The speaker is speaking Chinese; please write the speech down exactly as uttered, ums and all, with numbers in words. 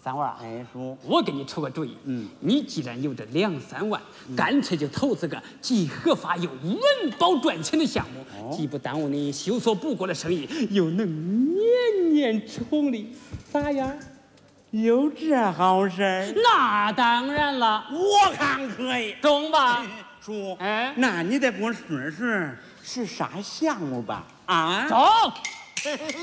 三娃， 哎，叔， 我给你出个主意， 嗯， 你既然有这两三万，嗯、干脆就投资个既合法又稳保赚钱的项目，哦、既不耽误你修所补过的生意，又能年年重利，咋样？ 有这好事儿？ 那当然了， 我看可以， 中吧？ 叔， 哎， 那你得给我说说是啥项目吧？啊， 走。